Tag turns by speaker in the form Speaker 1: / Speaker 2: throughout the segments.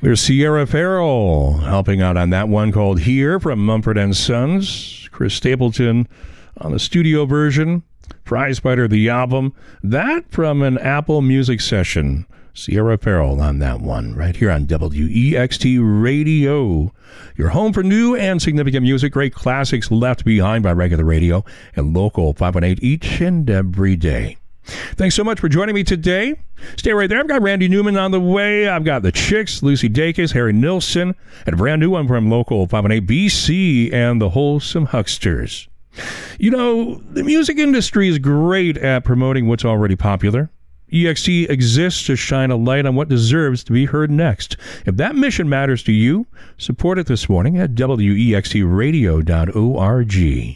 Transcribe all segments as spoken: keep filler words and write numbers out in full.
Speaker 1: There's Sierra Farrell helping out on that one called Here from Mumford and Sons. Chris Stapleton on the studio version. Prize Fighter, the album. That from an Apple Music session. Sierra Farrell on that one, right here on W E X T Radio. Your home for new and significant music, great classics left behind by regular radio and local five one eight each and every day. Thanks so much for joining me today. Stay right there. I've got Randy Newman on the way. I've got the Chicks, Lucy Dacus, Harry Nilsson, and a brand new one from local five one eight B C and the Wholesome Hucksters. You know, the music industry is great at promoting what's already popular. E X T exists to shine a light on what deserves to be heard next. If that mission matters to you, support it this morning at W E X T radio dot org.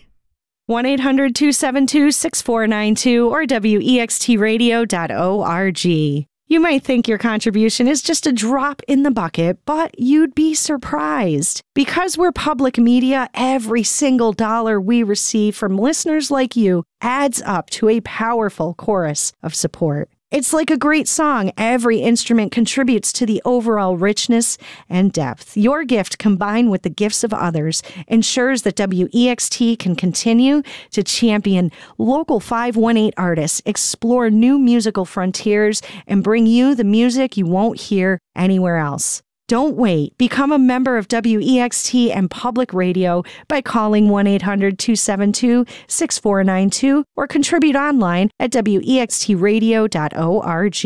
Speaker 2: one eight hundred two seven two six four nine two or W E X T radio dot org. You might think your contribution is just a drop in the bucket, but you'd be surprised. Because we're public media, every single dollar we receive from listeners like you adds up to a powerful chorus of support. It's like a great song. Every instrument contributes to the overall richness and depth. Your gift, combined with the gifts of others, ensures that W E X T can continue to champion local five one eight artists, explore new musical frontiers, and bring you the music you won't hear anywhere else. Don't wait. Become a member of W E X T and Public Radio by calling one eight hundred two seven two six four nine two or contribute online at W E X T radio dot org.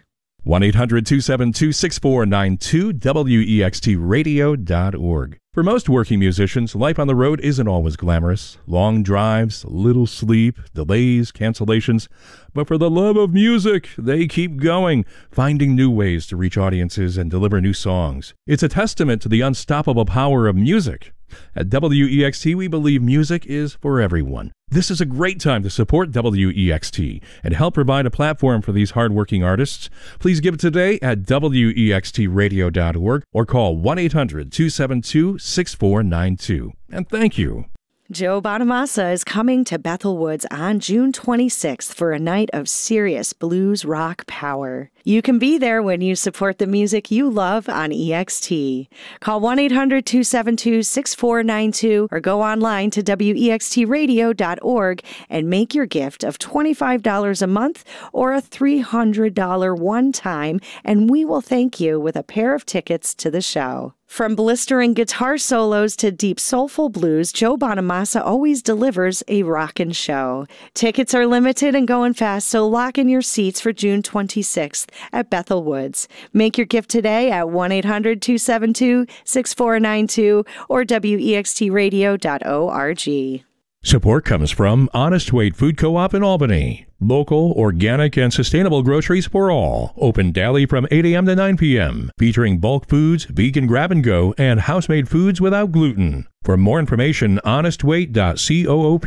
Speaker 1: one eight hundred two seven two six four nine two, W E X T radio dot org. For most working musicians, life on the road isn't always glamorous. Long drives, little sleep, delays, cancellations. But for the love of music, they keep going, finding new ways to reach audiences and deliver new songs. It's a testament to the unstoppable power of music. At W E X T, we believe music is for everyone. This is a great time to support W E X T and help provide a platform for these hardworking artists. Please give today at W E X T radio dot org or call one eight hundred two seven two six four nine two. And thank you.
Speaker 2: Joe Bonamassa is coming to Bethel Woods on June twenty-sixth for a night of serious blues rock power. You can be there when you support the music you love on E X T. Call one eight hundred two seven two six four nine two or go online to W E X T radio dot org and make your gift of twenty-five dollars a month or a three hundred dollars one-time, and we will thank you with a pair of tickets to the show. From blistering guitar solos to deep soulful blues, Joe Bonamassa always delivers a rockin' show. Tickets are limited and going fast, so lock in your seats for June twenty-sixth at Bethel Woods. Make your gift today at one eight hundred two seven two six four nine two or W E X T radio dot org.
Speaker 1: Support comes from Honest Weight Food Co-op in Albany. Local, organic, and sustainable groceries for all. Open daily from eight a.m. to nine p.m. Featuring bulk foods, vegan grab-and-go, and house-made foods without gluten. For more information, honest weight dot coop.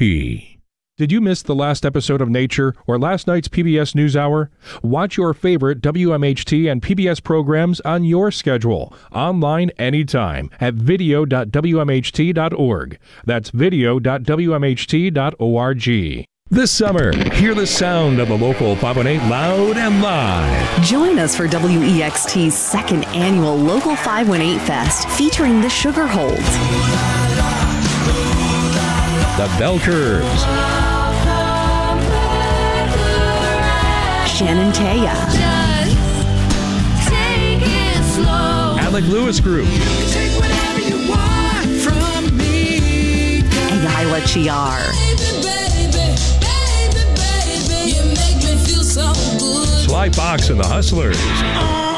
Speaker 1: Did you miss the last episode of Nature or last night's P B S NewsHour? Watch your favorite W M H T and P B S programs on your schedule, online anytime at video dot W M H T dot org. That's video dot W M H T dot org. This summer, hear the sound of the local five one eight loud and live.
Speaker 3: Join us for W E X T's second annual Local five one eight Fest featuring the Sugar Holds,
Speaker 1: The Bell Curves,
Speaker 3: Shannon Taya,
Speaker 1: Alec Lewis Group,
Speaker 3: and Isla Chiar.
Speaker 1: Sly Fox and the Hustlers.